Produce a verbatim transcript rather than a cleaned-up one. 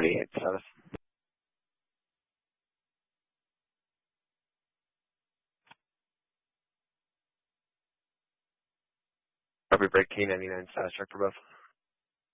eighty-eight status. Copy break K ninety-nine status check for both.